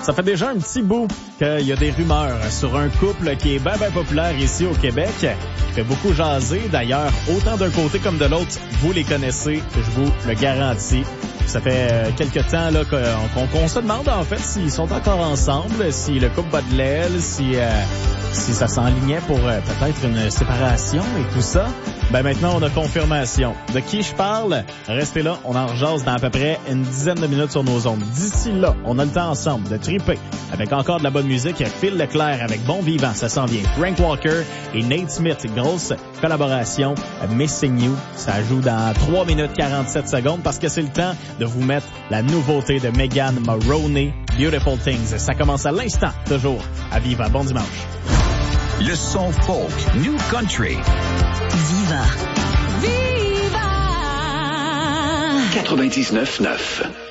Ça fait déjà un petit bout qu'il y a des rumeurs sur un couple qui est bien populaire ici au Québec, qui fait beaucoup jaser. D'ailleurs, autant d'un côté comme de l'autre, vous les connaissez, je vous le garantis. Ça fait quelque temps là qu'on se demande en fait s'ils sont encore ensemble, si le couple bat de l'aile, si ça s'enlignait pour peut-être une séparation et tout ça. Ben maintenant, on a confirmation. De qui je parle? Restez là, on en rejase dans à peu près une dizaine de minutes sur nos ondes. D'ici là, on a le temps ensemble de triper avec encore de la bonne musique. Phil Leclerc avec Bon Vivant, ça s'en vient. Frank Walker et Nate Smith, grosse collaboration. Missing You, ça joue dans 3 minutes 47 secondes parce que c'est le temps de vous mettre la nouveauté de Megan Maroney, Beautiful Things. Ça commence à l'instant, toujours à Viva. Bon dimanche. Le son folk, New Country. Viva! Viva! 99.9.